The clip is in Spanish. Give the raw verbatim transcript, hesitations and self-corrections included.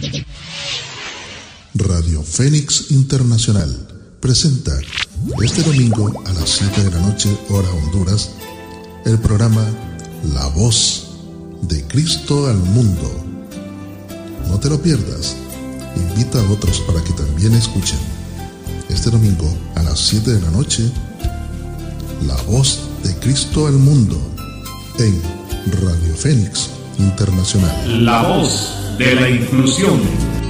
Radio Fénix Internacional presenta este domingo a las siete de la noche, hora Honduras, el programa La Voz de Cristo al Mundo. No te lo pierdas. Invita a otros para que también escuchen. Este domingo a las siete de la noche, La Voz de Cristo al Mundo en Radio Fénix Internacional. La voz de la inclusión.